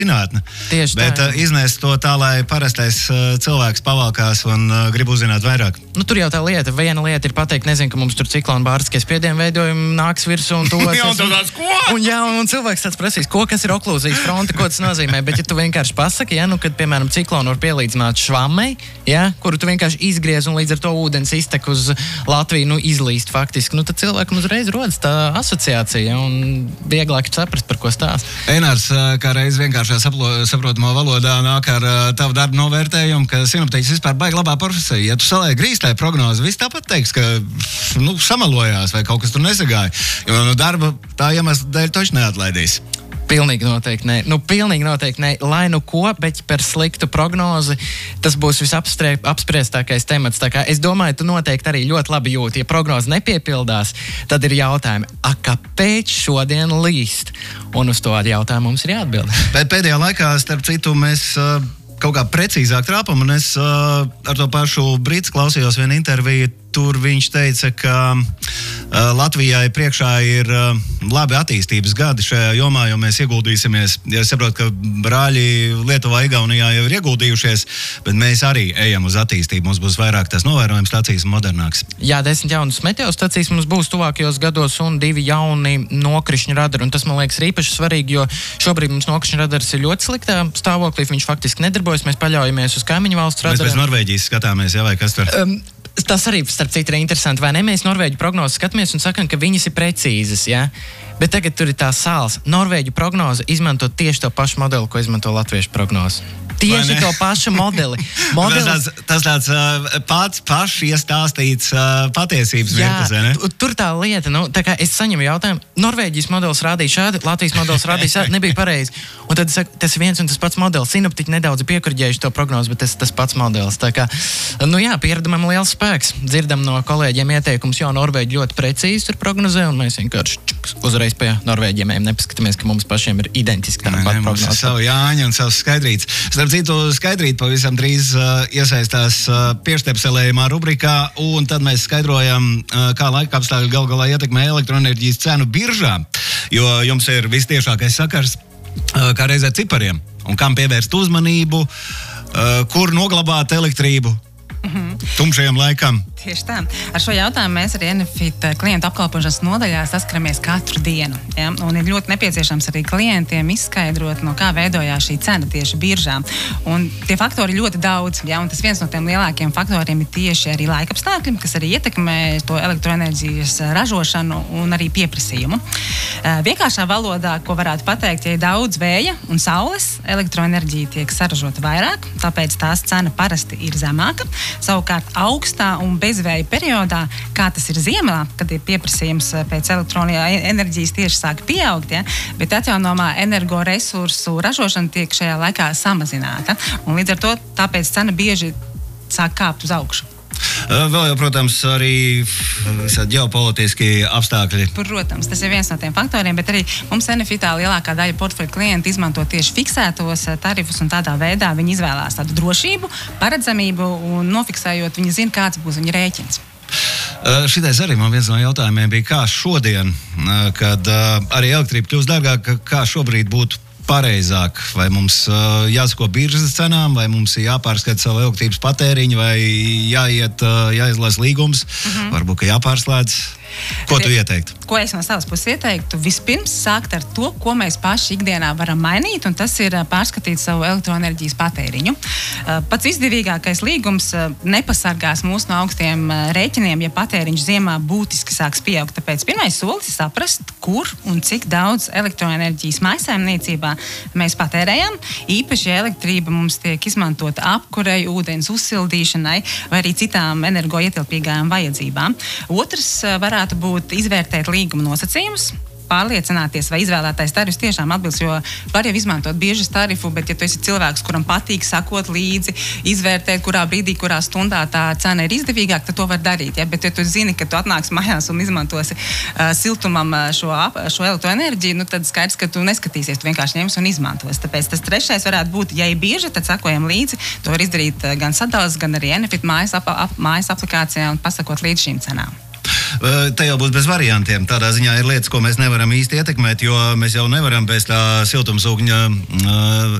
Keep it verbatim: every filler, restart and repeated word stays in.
zinātne. Tieši bet tā, uh, iznēst to tā, lai parastais uh, cilvēks pavalkās un uh, grib uzzināt vairāk. Nu, tur jau tā lieta. Viena lieta ir pateikt, nezinu, ka mums tur ciklona bārskie spiedienu veidojumi nāks virsū un tos. Jā, un tāds, ko? Un, jā, un cilvēks tāds prasīs, ko, kas ir oklūzijas fronte, ko tas nozīmē. Bet, ja tu vienkārši pasaki, ja, nu, kad, piemēram, ciklonu var pielīdzināt švammei, ja, kuru tu vienkārši izgriez un līdz ar to ūdens iztek uz Latviju, nu, izlīst faktiski, nu, tad cilvēkam uzreiz rodas tā asociācija un vieglāk saprast, par ko stāst. Einārs, kā reiz vienkāršā saprotamā valodā nāk ar uh, tavu darbu novērtējumu, ka sinoptiķis vispār baigi labā profesija. Ja tu salēji grīstai prognozi, viss tāpat teiks, ka nu, samalojās vai kaut kas tur nesagāja. Jo nu, darba tā iemesla dēļ toši neatlaidīs. Pilnīgi noteikti nē. Nu, pilnīgi noteikti nē. Lai nu ko, bet par sliktu prognozi tas būs visapspriestākais temats. Tā kā es domāju, tu noteikti arī ļoti labi jūti. Ja prognoze nepiepildās, tad ir jautājumi, a, kāpēc šodien līst? Un uz to jautājumu mums ir jāatbild. Bet pēdējā laikā, starp citu, mēs uh, kaut kā precīzāk trāpam, un es uh, ar to pašu Brits klausījos vienu interviju. Tur viņš teica, ka uh, Latvijai priekšā ir uh, labi attīstības gadi šajā jomā, jo mēs ieguldīsimies. Ja es saprotu, ka brāļi Lietuvā, Igaunijā jau ir ieguldījušies, bet mēs arī ejam uz attīstību. Mums būs vairāk tās novērojums stacijas un modernāks. Jā, desmit jaunas meteostacijas mums būs tuvākajos gados un divi jauni nokrišņu radari. Un tas, man liekas, ir īpaši svarīgi, jo šobrīd mums nokrišņu radars ir ļoti sliktā stāvoklī. Viņš faktiski nedarbojas. Mēs paļaujamies uz kaimiņu valsts radariem. Mēs pēc Norvēģijas skatāmies, jā, vai kas tur? Um, Tas arī, starp citu, ir interesanti, vai ne? Mēs Norvēģu prognozes skatāmies un sakam, ka viņas ir precīzas, ja? Bet tagad tur ir tās sāls. Norvēģu prognoze izmanto tieši to pašu modeli, ko izmanto latviešu prognoze. Tieši to pašu modeli. Modelis... Tas tāds, tas tāds uh, pats paši iestāstīts uh, patiesības vietas, vai ne? Jā, tur tā lieta, nu, tā kā es saņemu jautājumu, Norvēģijas modelis rādīja šādi, Latvijas modelis rādīja šādi, nebija pareizi. Un tad es saku, tas ir viens un tas pats modelis. Sinoptiķi nedaudz piekurģējuši to prognozi, bet tas tas pats modelis. Tā kā, nu jā, pieredumam liels spēks. Dzirdam no kolēģiem ieteikums, jo Norvēģi ļoti precīzi tur prognozē, un mēs vienkārši čuks, uzreiz pie Norvēģiem nepaskatāmies, ka mums pašiem ir identiski tāda pat prognoze. Savu Jāņu un savs Skaidrīts. Starp citu, Skaidrīt pavisam drīz uh, iesaistās uh, piešķepselējumā rubrikā, un tad mēs skaidrojam, uh, kā laika apstākļi gal galā ietekmē elektroenerģijas cenu biržā, jo jums ir vistiešākais sakars uh, kā reizē cipariem, un kam pievērst uzmanību, uh, kur noglabāt elektrību mm-hmm. tumšajam laikam. Tieši tā. Ar šo jautājumu mēs arī Enefit klientu apkalpošanas nodaļā saskaramies katru dienu. Ja? Un ir ļoti nepieciešams arī klientiem izskaidrot, no kā veidojās šī cena tieši biržā. Un tie faktori ļoti daudz. Ja? Un tas viens no tiem lielākiem faktoriem ir tieši arī laikapstākļi, kas arī ietekmē to elektroenerģijas ražošanu un arī pieprasījumu. Vienkāršā valodā, ko varētu pateikt, ja ir daudz vēja un saules, elektroenerģija tiek saražota vairāk, tāpēc tās cena parasti ir zemāka. Savukārt augstā un bezvēja periodā, kā tas ir ziemā, kad ir pieprasījums pēc elektroenerģijas tieši sāk pieaugt, ja, bet atjaunojamā energoresursu ražošana tiek šajā laikā samazināta. Un līdz ar to tāpēc cena bieži sāk kāpt uz augšu. Vēl jau, protams, arī ģeopolitiskie apstākļi. Protams, tas ir viens no tiem faktoriem, bet arī mums Enefitā lielākā daļa portfeļu klienti izmanto tieši fiksētos tarifus, un tādā veidā viņi izvēlās tādu drošību, paredzamību, un nofiksējot, viņi zina, kāds būs viņa rēķins. Uh, šitais arī man viens no jautājumiem bija, kā šodien, uh, kad uh, arī elektrība kļūst dārgāka, kā šobrīd būtu pareizāk, vai mums uh, jāsako biržas cenām, vai mums ir jāpārskata savu elektrības patēriņu, vai jāiet, uh, jāizlaiž līgums, mm-hmm. varbūt, ka jāpārslēdz. Ko tu ieteiktu? Ko es no savas puses ieteiktu? Vispirms sākt ar to, ko mēs paši ikdienā varam mainīt, un tas ir pārskatīt savu elektroenerģijas patēriņu. Pats izdevīgākais līgums nepasargās mūs no augstiem rēķiniem, ja patēriņš ziemā būtiski sāks pieaugt. Tāpēc pirmais solis ir saprast, kur un cik daudz elektroenerģijas mājsaimniecībā mēs patērējam. Īpaši, ja elektrība mums tiek izmantota apkurei, ūdens uzsildīšanai vai arī citām energoietilpīgām vajadzībām. Otrs varētu būt izvērtēt līguma nosacījumus, pārliecināties, vai izvēlētais tarifs tiešām atbilst, jo var jau izmantot biežas tarifu, bet ja tu esi cilvēks, kuram patīk sakot līdzi, izvērtēt, kurā brīdī, kurā stundā tā cena ir izdevīgāka, tad to var darīt. Ja? Bet ja tu zini, ka tu atnāks mājās un izmantosi uh, siltumam šo, šo elektroenerģiju, nu tad skaidrs, ka tu neskatīsies, tu vienkārši ņems un izmantos. Tāpēc tas trešais varētu būt, ja ir bieža, tad sakojam līdzi, to var izdarīt gan sadales, gan arī Enefit mājas, ap, ap, mājas aplikācijā un pasakot līdz šīm cenām. te jau būs bez variantiem. Tādā ziņā ir lietas, ko mēs nevaram īsti ietekmēt, jo mēs jau nevaram bez tā siltumsūkņa